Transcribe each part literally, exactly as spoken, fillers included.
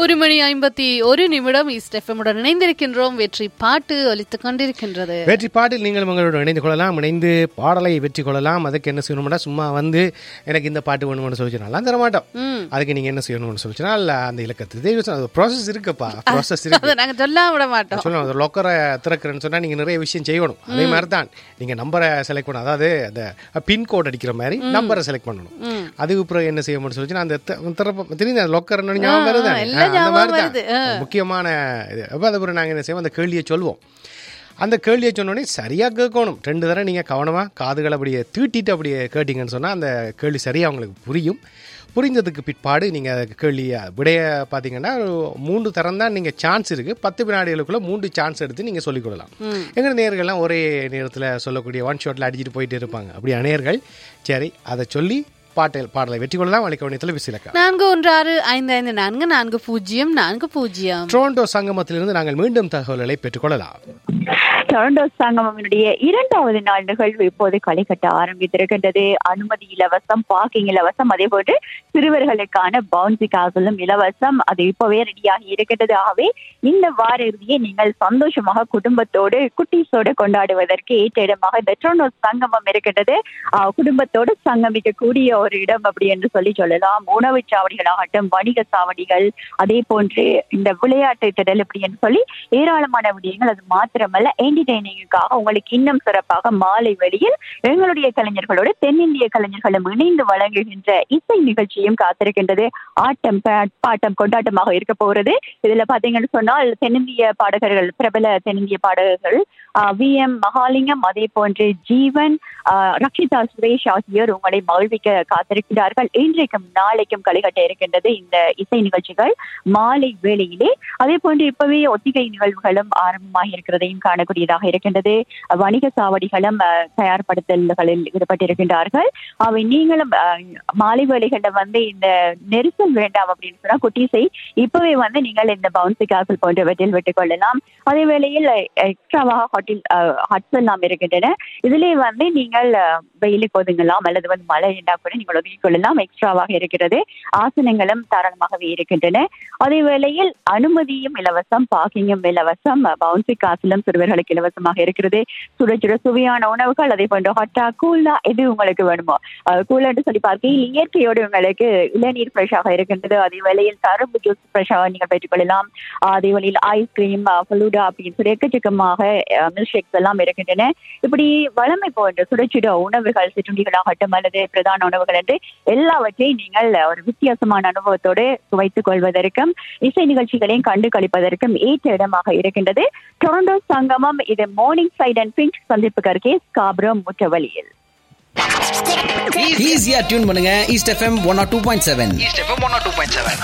ஒரு மணி ஐம்பத்தி ஒரு நிமிடம் ஈஸ்ட் எஃப்எம்முடன் இணைந்திருக்கின்றோம். வெற்றி பாட்டு ஒலித்துக் கொண்டிருக்கின்றது. வெற்றி பாட்டில் நீங்கள் உங்களோட இணைந்து கொள்ளலாம், இணைந்து பாடலை வெற்றி கொள்ளலாம். அதுக்கு என்ன செய்யணும்னா, சும்மா வந்து எனக்கு இந்த பாட்டு வேணும்னு சொல்லிச்சுனால தர மாட்டோம். அதுக்கு நீங்க என்ன செய்யணும்னு சொல்லிச்சுனா, அந்த இலக்கத்து ப்ராசஸ் இருக்குப்பா, ப்ராசஸ் இருக்கு. நாங்க சொல்ல விட மாட்டோம். சொல்லுவோம் லொக்கரை திறக்கிறேன்னு சொன்னா நீங்க நிறைய விஷயம் செய்யணும். அதே மாதிரி தான் நீங்க நம்பரை செலக்ட் பண்ணணும். அதாவது அந்த பின்கோட் அடிக்கிற மாதிரி நம்பரை செலக்ட் பண்ணணும். அதுக்கு அப்புறம் என்ன செய்யணும்னு சொல்லிச்சுன்னா, அந்த தெரியுது லொக்கர் ஞாபகம் வருது. அந்த மாதிரி தான் முக்கியமான இது. அப்போ அதுக்கப்புறம் நாங்கள் என்ன செய்வோம், அந்த கேள்வியை சொல்லுவோம். அந்த கேள்வியை சொன்னோடனே சரியாக கேட்கணும். ரெண்டு தடவை நீங்கள் கவனமாக காதுகளை அப்படியே தீட்டிட்டு அப்படியே கேட்டிங்கன்னு சொன்னால் அந்த கேள்வி சரியாக உங்களுக்கு புரியும். புரிஞ்சதுக்கு பிற்பாடு நீங்கள் கேள்வியை விடைய பார்த்தீங்கன்னா மூன்று தரம் தான் நீங்கள் சான்ஸ் இருக்குது. பத்து வினாடிகளுக்குள்ளே மூன்று சான்ஸ் எடுத்து நீங்கள் சொல்லிக் கொள்ளலாம். எங்கள் நேயர்கள்லாம் ஒரே நேரத்தில் சொல்லக்கூடிய ஒன் ஷாட்டில் அடிச்சுட்டு போயிட்டு இருப்பாங்க. அப்படியே நேயர்கள் சரி அதை சொல்லி பாட்டல் பாடலை வெற்றி கொள்ளலாம். அளிக்கவனியத்தில் விசிலக்கா நான்கு ஒன்று ஆறு ஐந்து ஐந்து நான்கு நான்கு பூஜ்ஜியம் நான்கு பூஜ்ஜியம். டொரண்டோ சங்கமத்திலிருந்து நாங்கள் மீண்டும் தகவல்களை பெற்றுக்கொள்ளலாம். டொரண்டோ சங்கமத்தினுடைய இரண்டாவது நாள் நிகழ்வு இப்போது களை கட்ட ஆரம்பித்திருக்கின்றது. அனுமதி இலவசம், பார்க்கிங் இலவசம், அதே போன்று சிறுவர்களுக்கான பவுன்சி காசலும் இலவசம். அது இப்பவே ரெடியாகி இருக்கின்றது. ஆகவே இந்த வார இறுதியை நீங்கள் சந்தோஷமாக குடும்பத்தோடு குட்டீஸோடு கொண்டாடுவதற்கு ஏற்ற இடமாக இந்த டொரண்டோ சங்கமம் இருக்கின்றது. குடும்பத்தோடு சங்கமிக்கக்கூடிய ஒரு இடம் அப்படி என்று சொல்லி சொல்லலாம். உணவு சாவடிகளாகட்டும், வணிக சாவடிகள், அதே போன்று இந்த விளையாட்டு திடல் இப்படி என்று சொல்லி ஏராளமான விடயங்கள். அது மாத்திரமல்ல, என்டர்டெய்னிங்காக உங்களுக்கு இன்னும் சிறப்பாக மாலை வெளியில் எங்களுடைய கலைஞர்களோடு தென்னிந்திய கலைஞர்களும் இணைந்து வழங்குகின்ற இசை நிகழ்ச்சியும் காத்திருக்கின்றது. ஆட்டம் பாட்டம் கொண்டாட்டமாக இருக்க போகிறது. இதுல பாத்தீங்கன்னு சொன்னால் தென்னிந்திய பாடகர்கள், பிரபல தென்னிந்திய பாடகர்கள் வி எம் மகாலிங்கம், அதே போன்று ஜீவன், ரக்ஷிதா சுரேஷ் ஆகியோர் உங்களை மகிழ்விக்க காத்திருக்கிறார்கள். இன்றைக்கும் நாளைக்கும் களிகட்ட இருக்கின்றது இந்த இசை நிகழ்ச்சிகள் மாலை வேளையிலே. அதே போன்று இப்பவே ஒத்திகை நிகழ்வுகளும் ஆரம்பமாக இருக்கிறதையும் காணக்கூடியதாக இருக்கின்றது. வணிக சாவடிகளும் தயார்படுத்தல்களில் ஈடுபட்டிருக்கின்றார்கள். அவை நீங்களும் மாலை வேளைகள்ல வந்து இந்த நெரிசல் வேண்டாம் அப்படின்னு சொன்னா குட்டீஸை இப்பவே வந்து நீங்கள் இந்த பவுன்சி காசல் போன்றவற்றில் விட்டுக் கொள்ளலாம். அதே வேளையில் எக்ஸ்ட்ராவாக ஹோட்டல் ஹட்ஸ் எல்லாம் இருக்கின்றன. இதிலே வந்து நீங்கள் வெயிலுக்கு ஒதுங்கலாம் அல்லது வந்து மழை என்றா கூட நீங்கள் ஒதுங்கிக் கொள்ளலாம். எக்ஸ்ட்ராவாக இருக்கிறது. ஆசனங்களும் தாராளமாகவே இருக்கின்றன. அதே வேளையில் அனுமதியும் இலவசம், பார்க்கிங்கும் இலவசம், பவுன்சி காசிலும் சிறுவர்களுக்கு இலவசமாக இருக்கிறது. சுட சுட சுவையான உணவுகள், அதே போன்ற ஹாட்டா கூலா எது உங்களுக்கு வேணுமோ கூலான்னு சொல்லி பார்க்கையில் இயற்கையோடு உங்களுக்கு இளநீர் ஃப்ரெஷ்ஷாக இருக்கின்றது. அதே வேளையில் கரும்பு ஜூஸ் ஃப்ரெஷ்ஷாக நீங்கள் பெற்றுக்கொள்ளலாம். அதே வேளையில் ஐஸ்கிரீம், ஃபலூடா அப்படின்னு சொல்லி எக்கச்சக்கமாக மில்க் ஷேக்ஸ் எல்லாம் இருக்கின்றன. இப்படி வளமை போன்ற சுடச்சுட உணவுகள், சிற்றுண்டிகளாகட்டும் அல்லது பிரதான உணவுகள் என்று எல்லாவற்றையும் நீங்கள் ஒரு வித்தியாசமான அனுபவத்தோடு சுவைத்துக் கொள்வதற்கும் இசை நிகழ்ச்சிகளையும் கண்டு கழிப்பதற்கும் ஏற்ற இடமாக இருக்கின்றது டொரண்டோ சங்கமம். இது மார்னிங் சைட் அண்ட் பிங்க் சந்திப்புக்கு அருகே ஸ்காப்ரோ முற்றவழியில். ஈஸியா டியூன் பண்ணுங்க east FM one R two point seven. East FM one R two point seven.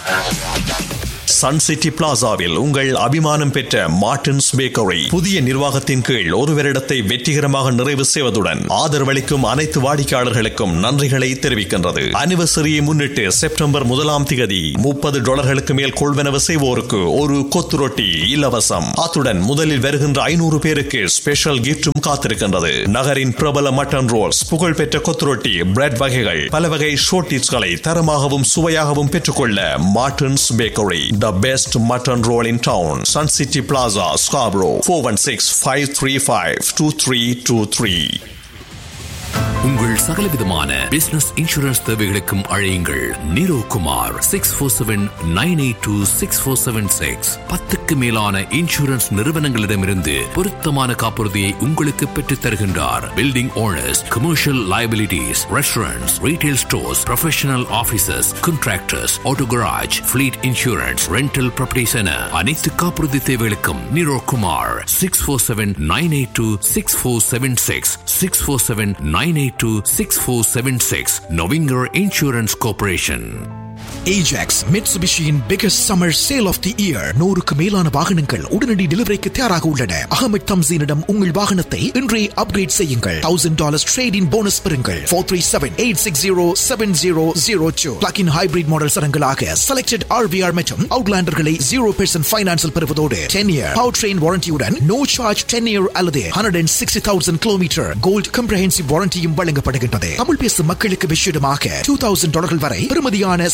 Sun city பிளாசாவில் உங்கள் அபிமானம் பெற்ற மார்டின்ஸ் பேக்கரி புதிய நிர்வாகத்தின் கீழ் ஒரு வருடத்தை வெற்றிகரமாக நிறைவு செய்வதுடன் ஆதரவளிக்கும் அனைத்து வாடிக்கையாளர்களுக்கும் நன்றிகளை தெரிவிக்கின்றது. அனிவர்சரியை முன்னிட்டு செப்டம்பர் முதலாம் திகதி முப்பது டாலர்களுக்கு மேல் கொள்வனவு செய்வோருக்கு ஒரு கொத்து ரொட்டி இலவசம். அத்துடன் முதலில் வருகின்ற ஐநூறு பேருக்கு ஸ்பெஷல் கிஃப்டும் காத்திருக்கின்றது. நகரின் பிரபல மட்டன் ரோல்ஸ், புகழ்பெற்ற கொத்து ரொட்டி, பிரெட் வகைகள், பல வகை ஷோர்டிஸ்களை தரமாகவும் சுவையாகவும் பெற்றுக்கொள்ள Martin's bakery. The best mutton roll in town. Sun City Plaza, Scarborough. four one six, five three five, two three two three. உங்கள் சகலவிதமான பிசினஸ் இன்சூரன்ஸ் தேவைகளுக்கும் அழையுங்கள் நீரோ Kumar six four seven nine eight two six four seven six. பத்துக்கு மேலான insurance நிறுவனங்களிடமிருந்து பொருத்தமான காப்புறுதியை உங்களுக்கு பெற்றுத் தருகின்றார். Building owners, commercial liabilities, restaurants, retail stores, professional offices, contractors, auto garage, fleet insurance, rental properties என அனைத்து காப்புறுதி தேவைகளுக்கும் நீரோ Kumar six four seven nine eight two six four seven six six four seven nine eight two six four seven six. Novinger Insurance Corporation. Ajax Mitsubishi-யின் biggest summer sale of the year. நூறுக்கு மேலான வாகனங்கள் உடனடி டெலிவரிக்கு தயாராக உள்ளன. அகமது தம்சீனிடம் உங்கள் வாகனத்தை இன்றே அப்கிரேட் செய்யுங்கள். தௌசண்ட் டாலர்ஸ் ட்ரேட் இன் போனஸ் பெறுங்கள். Four three seven eight six zero seven zero zero two. Plug-in hybrid model சரங்களாக selected RVR மற்றும் அவுட்லாண்டர்களை zero percent ஃபைனான்ஸில் பெறுவதோடு ten year power train வாரண்டியுடன் no charge ten year அல்லது hundred and sixty thousand kilometre gold comprehensive வாரண்டியும் வழங்கப்படுகின்றது. தமிழ் பேசும் மக்களுக்கு விஷயமாக two thousand டாலர்கள் வரை பெறுமதியான special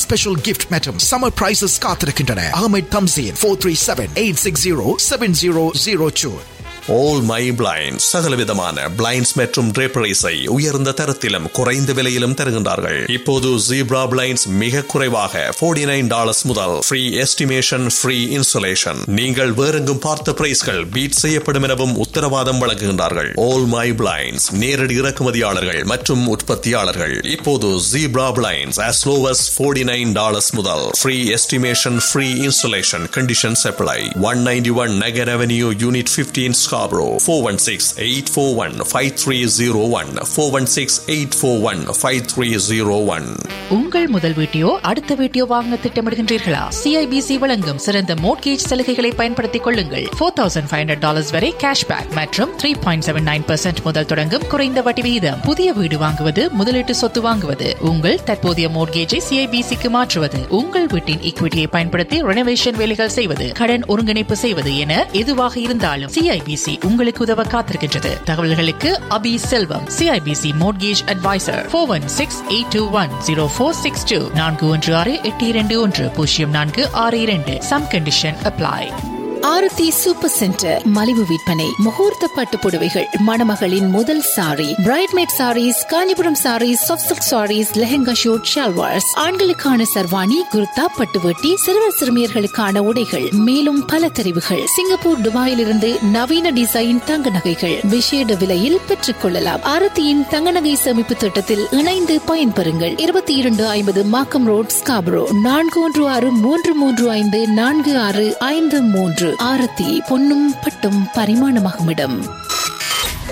gift மற்றும் சம்மர் பிரைசஸ் காத்திருக்கின்றன. Ahmed Thamseen four three seven eight six zero seven zero zero two. All My Blinds சகலவிதமான பிளைண்ட்ஸ் மற்றும் draperies-ஐ உயர்ந்த தரத்திலும் குறைந்த விலையிலும் தருகின்றார்கள். இப்போது ஜீப்ரா பிளைண்ட்ஸ் மிக குறைவாக forty nine dollars முதல் ஃப்ரீ எஸ்டிமேஷன், ஃப்ரீ இன்ஸ்டாலேஷன். நீங்கள் வேறெங்கும் பார்த்த பிரைஸ்கள் பீட் செய்யப்படும் எனவும் உத்தரவாதம் வழங்குகின்றார்கள். All My Blinds நேரடி இறக்குமதியாளர்கள் மற்றும் உற்பத்தியாளர்கள். இப்போது zebra blinds as low as forty nine dollars முதல் free estimation, free installation. Conditions apply. one ninety-one Nagar Avenue, Unit fifteen, Scarborough. four one six, eight four one, five three zero one. four one six, eight four one, five three zero one. உங்கள் முதல் வீட்டையோ அடுத்த வீட்டையோ வாங்க திட்டமிடுகின்றீர்களா? CIBC வழங்கும் சிறந்த mortgage சலுகைகளை பயன்படுத்திக் கொள்ளுங்கள். Four thousand five hundred dollars வரை கேஷ்பேக் மற்றும் three point seven nine percent முதல் தொடங்கும் குறைந்த வட்டி விகிதம். புதிய வீடு வாங்குவது, முதலீட்டு சொத்து வாங்குவது, உங்கள் தற்போதைய மோட்கேஜை சிஐபிசிக்கு மாற்றுவது, உங்கள் வீட்டின் ஈக்விட்டியை பயன்படுத்தி ரெனோவேஷன் வேலைகள் செய்வது, கடன் ஒருங்கிணைப்பு செய்வது என எதுவாக இருந்தாலும் சிஐபிசி உங்களுக்கு உதவ காத்திருக்கின்றது. தகவல்களுக்கு அபி செல்வம், CIBC mortgage advisor, four one six eight two one zero four six two. நான்கு ஒன்று ஆறு எட்டு இரண்டு ஒன்று பூஜ்ஜியம் நான்கு ஆறு இரண்டு. Some condition apply. ஆரத்தி சூப்பர் சென்டர் மலிவு விற்பனை. முகூர்த்த பட்டு புடவைகள், மணமகளின் முதல் sorry, பிரைட்மேட் saris, Kanchipuram saris, soft silk saris, lehenga shoot, shalwars, ஆண்களுக்கான சர்வாணி, குர்தா, பட்டுவட்டி, சிறுவர் சிறுமியர்களுக்கான உடைகள், மேலும் பல தெரிவுகள். சிங்கப்பூர், துபாயிலிருந்து நவீன டிசைன் தங்க நகைகள் விசேட விலையில் பெற்றுக் கொள்ளலாம். ஆரத்தியின் தங்க நகை சேமிப்பு திட்டத்தில் இணைந்து பயன்பெறுங்கள். இருபத்தி இரண்டு ஐம்பது மாக்கம் ரோட், ஸ்காபரோ. நான்கு ஒன்று ஆறு மூன்று மூன்று ஐந்து நான்கு ஆறு ஐந்து மூன்று. ஆரத்தி பொன்னும் பட்டும் பரிமாணமாகும் இடம்.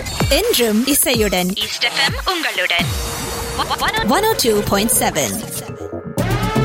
என்றும் இசையுடன் ஈஸ்ட் எஃப்எம் உங்களுடன் one oh two point seven.